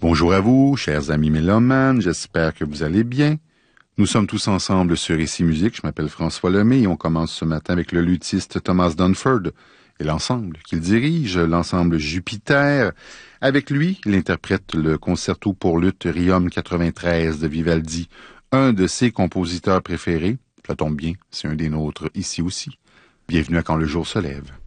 Bonjour à vous, chers amis mélomanes, j'espère que vous allez bien. Nous sommes tous ensemble sur Ici Musique, je m'appelle François Lemay et on commence ce matin avec le luthiste Thomas Dunford et l'ensemble qu'il dirige, l'ensemble Jupiter. Avec lui, il interprète le concerto pour luth Riom 93 de Vivaldi, un de ses compositeurs préférés. Ça tombe bien, c'est un des nôtres ici aussi. Bienvenue à Quand le jour se lève.